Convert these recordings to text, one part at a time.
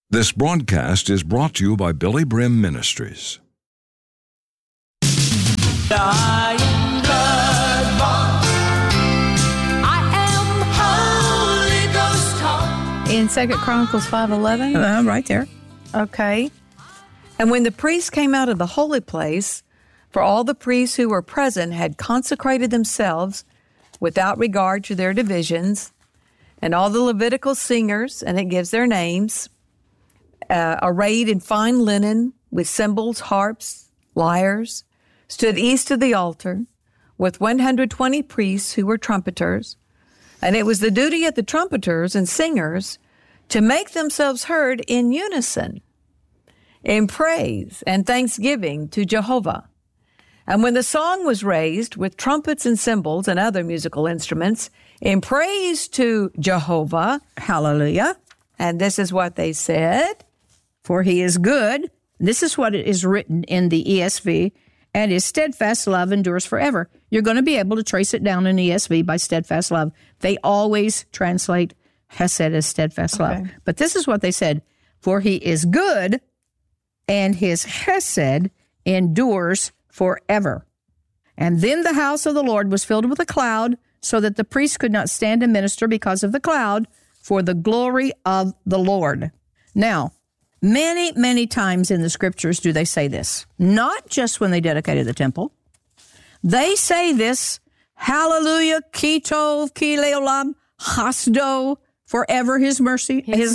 This broadcast is brought to you by Billy Brim Ministries. I am Holy Ghost taught. In 2 Chronicles 5:11? Right there. Okay. And when the priests came out of the holy place, for all the priests who were present had consecrated themselves without regard to their divisions, and all the Levitical singers, and it gives their names, arrayed in fine linen with cymbals, harps, lyres, stood east of the altar with 120 priests who were trumpeters. And it was the duty of the trumpeters and singers to make themselves heard in unison, in praise and thanksgiving to Jehovah. And when the song was raised with trumpets and cymbals and other musical instruments in praise to Jehovah, hallelujah, and this is what they said, for he is good. This is what is written in the ESV, and his steadfast love endures forever. You're going to be able to trace it down in ESV by steadfast love. They always translate hesed as steadfast love. But this is what they said, for he is good, and his hesed endures forever. And then the house of the Lord was filled with a cloud, so that the priests could not stand and minister because of the cloud, for the glory of the Lord. Now, many, many times in the scriptures do they say this, not just when they dedicated the temple. They say this, hallelujah, ki tov, ki leolam, hasdo, forever his mercy, his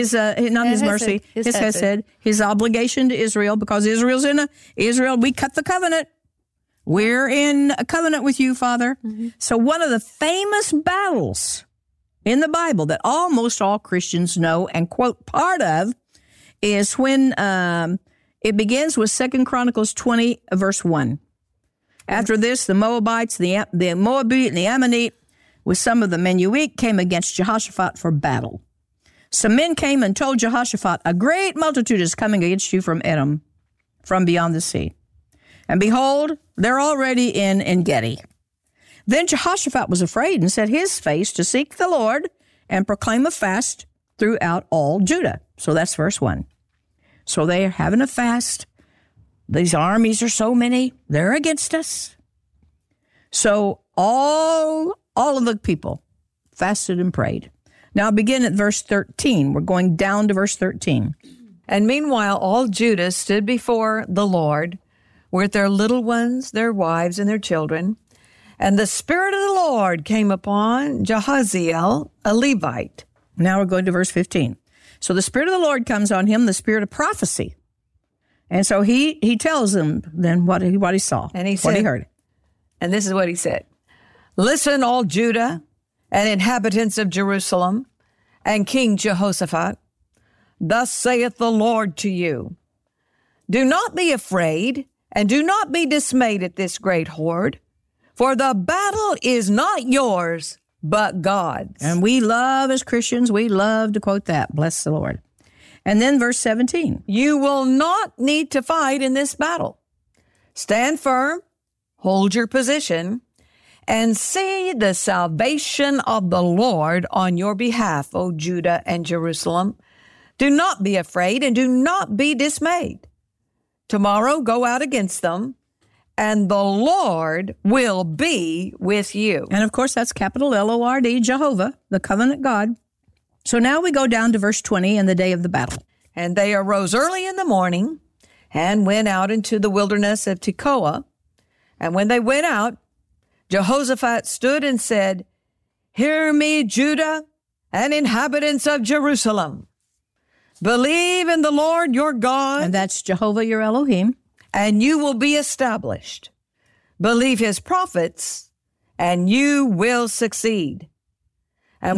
hesed, his obligation to Israel, because Israel, we cut the covenant. We're in a covenant with you, Father. Mm-hmm. So one of the famous battles in the Bible that almost all Christians know and quote part of is when it begins with 2 Chronicles 20, verse 1. After this, the Moabites, the Moabite, and the Ammonite, with some of the Menuit, came against Jehoshaphat for battle. Some men came and told Jehoshaphat, a great multitude is coming against you from Edom, from beyond the sea. And behold, they're already in En-gedi. Then Jehoshaphat was afraid and set his face to seek the Lord and proclaim a fast throughout all Judah. So that's verse 1. So they're having a fast. These armies are so many. They're against us. So all of the people fasted and prayed. Now begin at verse 13. We're going down to verse 13. And meanwhile, all Judah stood before the Lord with their little ones, their wives, and their children. And the Spirit of the Lord came upon Jahaziel, a Levite. Now we're going to verse 15. So the Spirit of the Lord comes on him, the spirit of prophecy. And so he tells them then what he saw, and he said, what he heard. And this is what he said. Listen, all Judah and inhabitants of Jerusalem and King Jehoshaphat. Thus saith the Lord to you. Do not be afraid and do not be dismayed at this great horde, for the battle is not yours, but God's. And we love, as Christians, we love to quote that. Bless the Lord. And then verse 17. You will not need to fight in this battle. Stand firm, hold your position, and see the salvation of the Lord on your behalf, O Judah and Jerusalem. Do not be afraid and do not be dismayed. Tomorrow go out against them, and the Lord will be with you. And of course, that's capital L-O-R-D, Jehovah, the covenant God. So now we go down to verse 20 and the day of the battle. And they arose early in the morning and went out into the wilderness of Tekoa. And when they went out, Jehoshaphat stood and said, Hear me, Judah and inhabitants of Jerusalem. Believe in the Lord your God. And that's Jehovah your Elohim. And you will be established. Believe his prophets, and you will succeed. And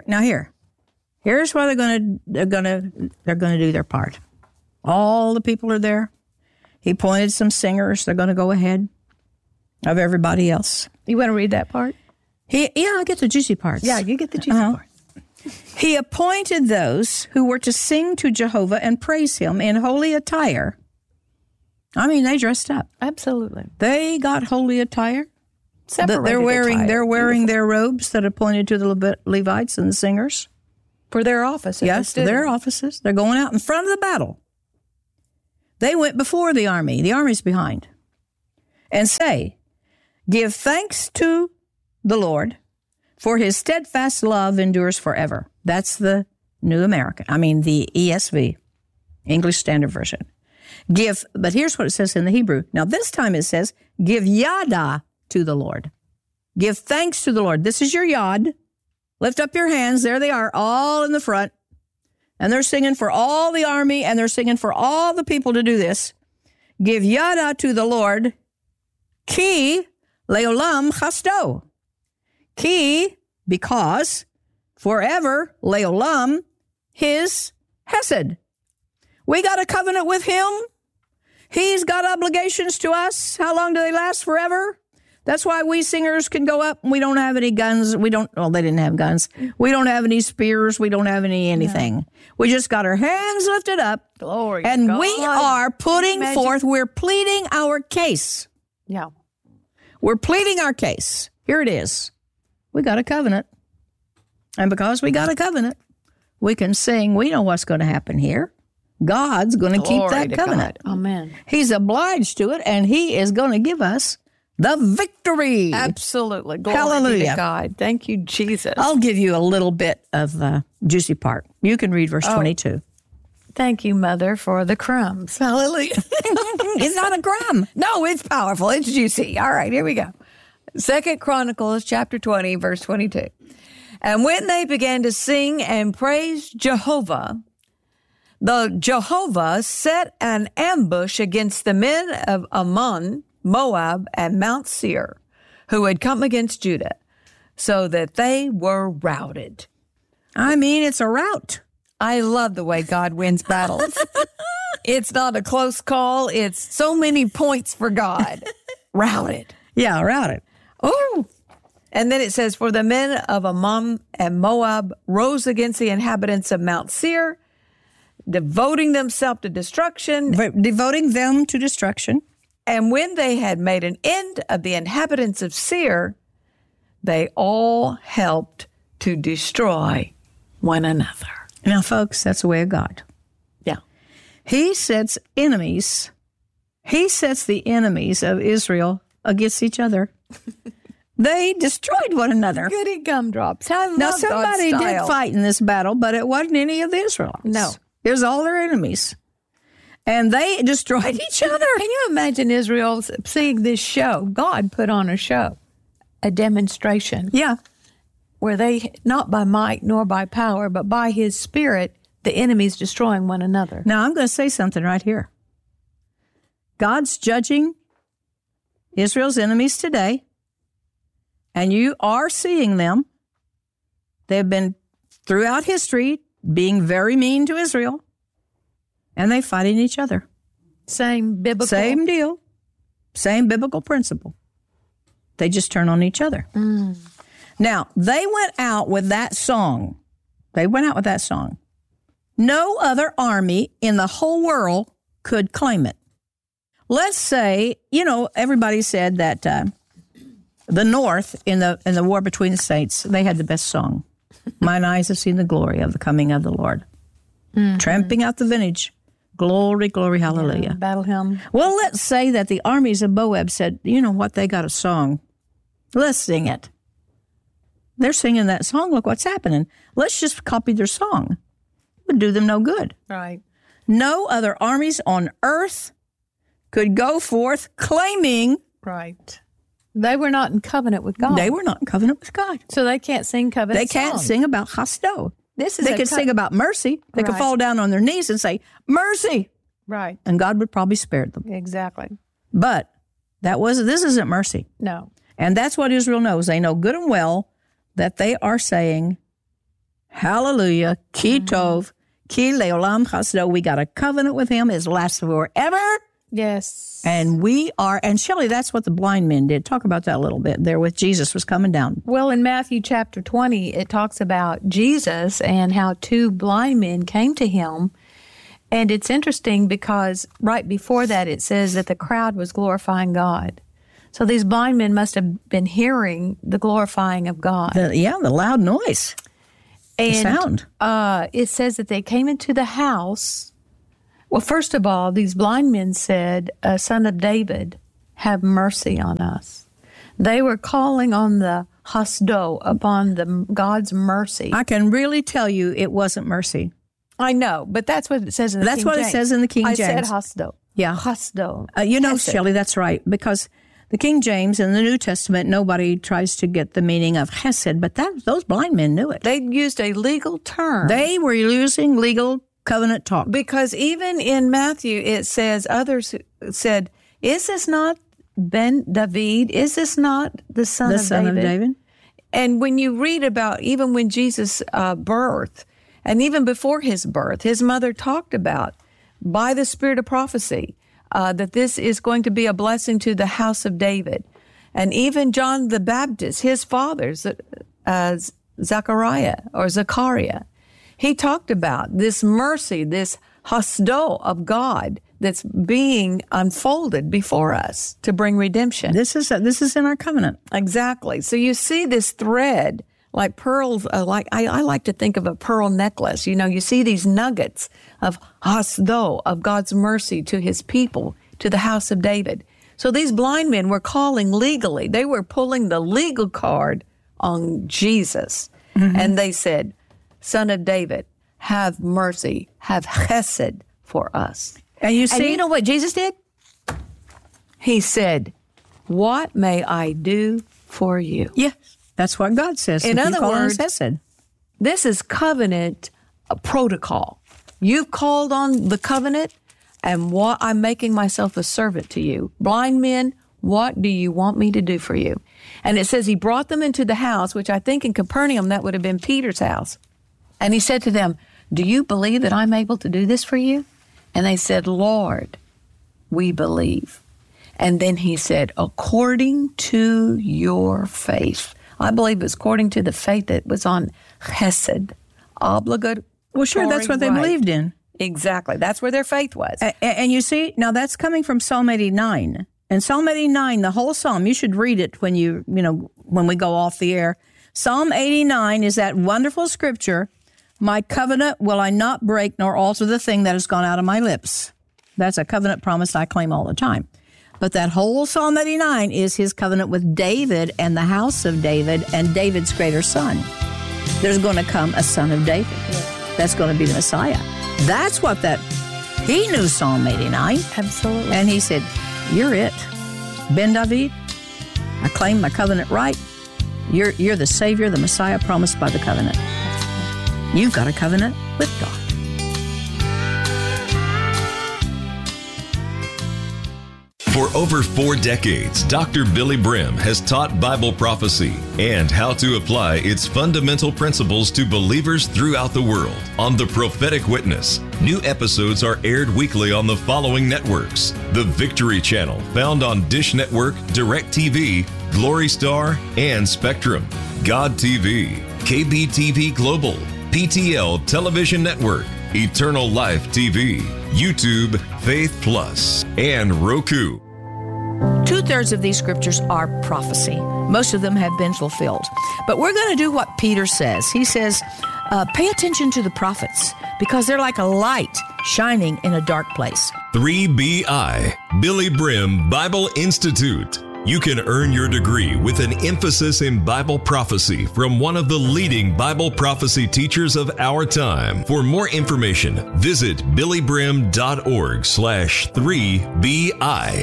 here's why they're going to do their part. All the people are there. He appointed some singers. They're going to go ahead of everybody else. You want to read that part? I get the juicy parts. Yeah, you get the juicy part. He appointed those who were to sing to Jehovah and praise him in holy attire. I mean, they dressed up. Absolutely. They got holy attire. Separated They're wearing attire. their robes that are appointed to the Levites and the singers. For their offices. Yes, their offices. They're going out in front of the battle. They went before the army. The army's behind. And say, give thanks to the Lord, for his steadfast love endures forever. That's the New American. The ESV, English Standard Version. But here's what it says in the Hebrew. Now, this time it says, give yada to the Lord. Give thanks to the Lord. This is your yod. Lift up your hands. There they are, all in the front. And they're singing for all the army, and they're singing for all the people to do this. Give yada to the Lord. Ki leolam chasto. Ki, because, forever, leolam, his hesed. We got a covenant with him. He's got obligations to us. How long do they last? Forever? That's why we singers can go up and we don't have any guns. They didn't have guns. We don't have any spears. We don't have anything. No. We just got our hands lifted up. Glory and God. We are putting forth, we're pleading our case. Yeah. We're pleading our case. Here it is. We got a covenant. And because we got a covenant, we can sing, we know what's going to happen here. God's going to keep that covenant. God. Amen. He's obliged to it, and he is going to give us the victory. Absolutely. Glory Hallelujah. be to God. Thank you, Jesus. I'll give you a little bit of the juicy part. You can read verse 22. Thank you, Mother, for the crumbs. Hallelujah. It's not a crumb. No, it's powerful. It's juicy. All right, here we go. 2 Chronicles chapter 20, verse 22. And when they began to sing and praise Jehovah, the Jehovah set an ambush against the men of Ammon, Moab, and Mount Seir, who had come against Judah, so that they were routed. It's a rout. I love the way God wins battles. It's not a close call. It's so many points for God. Routed. Yeah, routed. Oh. And then it says, for the men of Ammon and Moab rose against the inhabitants of Mount Seir, devoting themselves to destruction. Devoting them to destruction. And when they had made an end of the inhabitants of Seir, they all helped to destroy one another. Now, folks, that's the way of God. Yeah. He sets the enemies of Israel against each other. They destroyed one another. Goody gumdrops. I love Now, somebody God's did style. fight in this battle, but it wasn't any of the Israelites. No. It was all their enemies. And they destroyed each other. Can you imagine Israel seeing this show? God put on a show, a demonstration. Yeah. Where they, not by might nor by power, but by his spirit, the enemies destroying one another. Now, I'm going to say something right here. God's judging Israel's enemies today, and you are seeing them. They've been, throughout history, being very mean to Israel, and they fighting each other. Same biblical. Same deal. Same biblical principle. They just turn on each other. Mm. Now, they went out with that song. No other army in the whole world could claim it. Let's say, everybody said that the North in the war between the saints, they had the best song. Mine eyes have seen the glory of the coming of the Lord. Mm-hmm. Tramping out the vintage. Glory, glory, hallelujah. Yeah, battle hymn. Well, let's say that the armies of Moab said, you know what, they got a song. Let's sing it. They're singing that song. Look what's happening. Let's just copy their song. It would do them no good. Right. No other armies on earth could go forth claiming. Right. They were not in covenant with God. They were not in covenant with God. So they can't sing covenant They can't songs. sing about chasto. They could sing about mercy. They could Right. fall down on their knees and say, mercy. Right. And God would probably spare them. Exactly. But this isn't mercy. No. And that's what Israel knows. They know good and well that they are saying, hallelujah, ki tov, ki leolam chasdo. We got a covenant with him. It lasts forever. Yes. And we are, and Shelley, that's what the blind men did. Talk about that a little bit there with Jesus was coming down. Well, in Matthew chapter 20, it talks about Jesus and how two blind men came to him. And it's interesting because right before that, it says that the crowd was glorifying God. So these blind men must have been hearing the glorifying of God. The loud noise. And sound. It says that they came into the house. Well, first of all, these blind men said, Son of David, have mercy on us. They were calling on the hasdo, upon God's mercy. I can really tell you it wasn't mercy. I know, but that's what it says in the King James. That's what it says in the King James. I said hasdo. Yeah. Hasdo. Hesed. Shelley, that's right. Because the King James in the New Testament, nobody tries to get the meaning of Hesed, but those blind men knew it. They used a legal term. They were using legal covenant talk. Because even in Matthew, it says, others said, is this not Ben David? Is this not the son of David? And when you read about, even when Jesus' birth, and even before his birth, his mother talked about, by the spirit of prophecy, that this is going to be a blessing to the house of David. And even John the Baptist, his father, Zechariah, he talked about this mercy, this hasdo of God that's being unfolded before us to bring redemption. This is in our covenant. Exactly. So you see this thread, like pearls, I like to think of a pearl necklace. You know, you see these nuggets of hasdo, of God's mercy to his people, to the house of David. So these blind men were calling legally. They were pulling the legal card on Jesus. Mm-hmm. And they said, Son of David, have mercy, have chesed for us. And you know what Jesus did? He said, what may I do for you? Yes, that's what God says. In other words, Hesed. This is covenant protocol. You've called on the covenant, and what I'm making myself a servant to you. Blind men, what do you want me to do for you? And it says he brought them into the house, which I think in Capernaum that would have been Peter's house. And he said to them, do you believe that I'm able to do this for you? And they said, Lord, we believe. And then he said, according to your faith. I believe it's according to the faith that was on Hesed, obligatory. Well, sure, that's what they believed in. Exactly. That's where their faith was. And you see, now that's coming from Psalm 89. And Psalm 89, the whole psalm, you should read it when when we go off the air. Psalm 89 is that wonderful scripture, my covenant will I not break nor alter the thing that has gone out of my lips. That's a covenant promise I claim all the time. But that whole Psalm 89 is his covenant with David and the house of David and David's greater son. There's going to come a son of David. That's going to be the Messiah. That's what he knew Psalm 89. Absolutely. And he said, you're it. Ben David, I claim my covenant right. You're the Savior, the Messiah promised by the covenant. You've got a covenant with God. For over 4 decades, Dr. Billy Brim has taught Bible prophecy and how to apply its fundamental principles to believers throughout the world. On The Prophetic Witness, new episodes are aired weekly on the following networks: The Victory Channel, found on Dish Network, DirecTV, Glory Star, and Spectrum; God TV, KBTV Global, PTL Television Network, Eternal Life TV, YouTube, Faith Plus, and Roku. 2/3 of these scriptures are prophecy. Most of them have been fulfilled. But we're going to do what Peter says. He says, pay attention to the prophets because they're like a light shining in a dark place. 3BI, Billy Brim Bible Institute. You can earn your degree with an emphasis in Bible prophecy from one of the leading Bible prophecy teachers of our time. For more information, visit billybrim.org/3BI.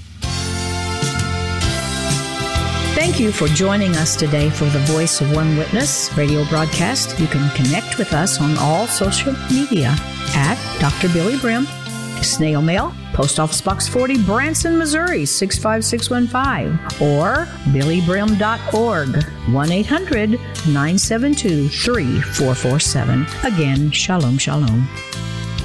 Thank you for joining us today for the Voice of One Witness radio broadcast. You can connect with us on all social media at Dr. Billy Brim. Snail mail, Post Office Box 40, Branson, Missouri, 65615, or billybrim.org, 1-800-972-3447. Again, shalom, shalom.